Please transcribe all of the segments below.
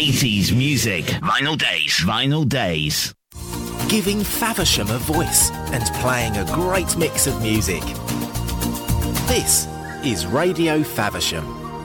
80s music. Vinyl Days. Vinyl Days. Giving Faversham a voice and playing a great mix of music. This is Radio Faversham.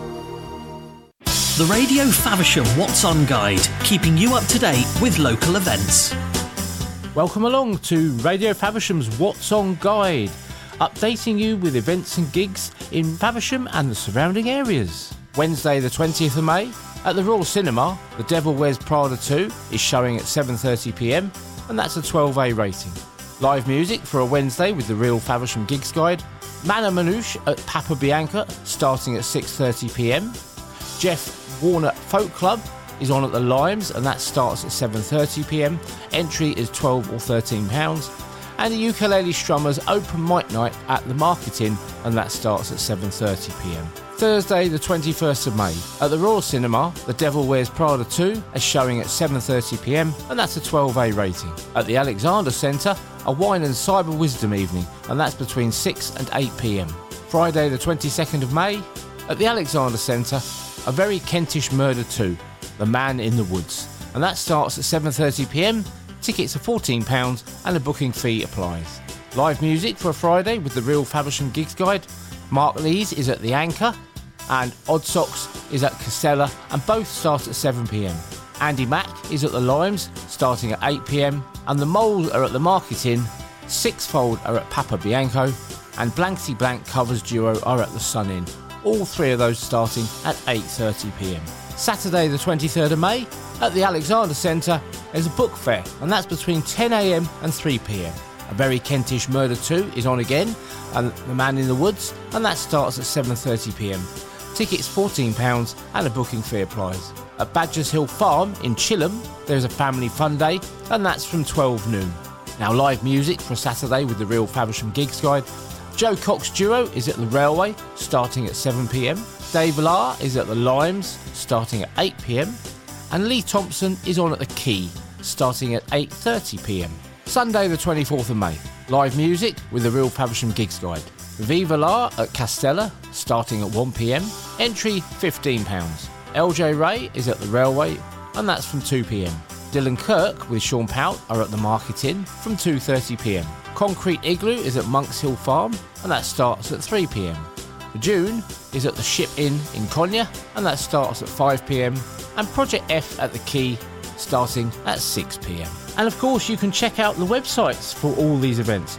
The Radio Faversham What's On Guide, keeping you up to date with local events. Welcome along to Radio Faversham's What's On Guide, updating you with events and gigs in Faversham and the surrounding areas. Wednesday the 20th of May, at the Royal Cinema, The Devil Wears Prada 2 is showing at 7:30pm, and that's a 12A rating. Live music for a Wednesday with the Real Faversham Gigs Guide. Mana Manouche at Papa Bianca starting at 6:30pm. Jeff Warner Folk Club is on at the Limes, and that starts at 7:30pm. Entry is £12 or £13. And the Ukulele Strummers Open Mic Night at the Market Inn, and that starts at 7:30pm. Thursday the 21st of May, at the Royal Cinema, The Devil Wears Prada 2 is showing at 7:30pm, and that's a 12A rating. At the Alexander Centre, a wine and cyber wisdom evening, and that's between 6 and 8pm. Friday the 22nd of May, at the Alexander Centre, A Very Kentish Murder 2, The Man in the Woods, and that starts at 7:30pm. Tickets are £14 and a booking fee applies. Live music for a Friday with the Real Faversham Gigs Guide. Mark Lees is at the Anchor, and Odd Socks is at Castella, and both start at 7pm. Andy Mack is at the Limes, starting at 8pm, and the Moles are at the Market Inn, Sixfold are at Papa Bianco, and Blanksy Blank Covers Duo are at the Sun Inn. All three of those starting at 8:30pm. Saturday the 23rd of May, at the Alexander Centre, there's a book fair, and that's between 10am and 3pm. A Very Kentish Murder 2 is on again, and The Man in the Woods, and that starts at 7:30pm. Tickets £14 and a booking fee applies. At Badgers Hill Farm in Chilham, there's a family fun day, and that's from 12 noon. Now live music for a Saturday with the Real Faversham Gigs Guide. Joe Cox Duo is at the Railway, starting at 7pm. Dave Lahr is at the Limes, starting at 8pm. And Lee Thompson is on at the Key, starting at 8:30pm. Sunday the 24th of May, live music with the Real Faversham Gigs Guide. Viva La at Castella, starting at 1pm. Entry £15. LJ Ray is at the Railway, and that's from 2pm. Dylan Kirk with Sean Pout are at the Market Inn from 2:30pm. Concrete Igloo is at Monks Hill Farm, and that starts at 3pm. June is at the Ship Inn in Konya, and that starts at 5pm. And Project F at the Key, starting at 6pm. And of course you can check out the websites for all these events: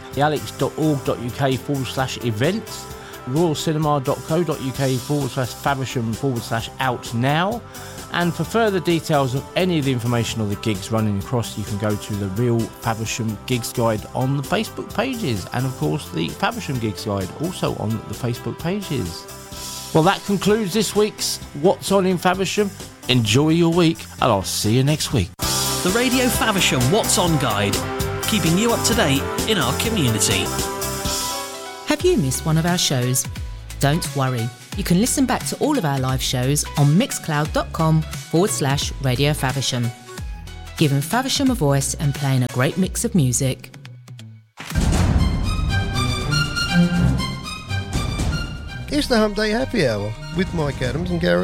thealex.org.uk/events, royalcinema.co.uk/Faversham/out now. And for further details of any of the information or the gigs running across, you can go to the Real Faversham Gigs Guide on the Facebook pages, and of course the Faversham Gigs Guide also on the Facebook pages. Well, that concludes this week's What's On in Faversham. Enjoy your week, and I'll see you next week. The Radio Faversham What's On Guide, keeping you up to date in our community. Have you missed one of our shows? Don't worry. You can listen back to all of our live shows on mixcloud.com/Radio Faversham. Giving Faversham a voice and playing a great mix of music. It's the Hump Day Happy Hour with Mike Adams and Gareth